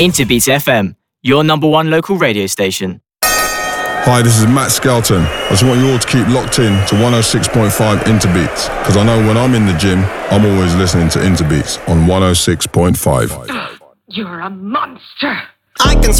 Interbeats FM, your number one local radio station. Hi, this is Matt Skelton. I just want you all to keep locked in to 106.5 Interbeats, because I know when I'm in the gym, I'm always listening to Interbeats on 106.5. You're a monster. I can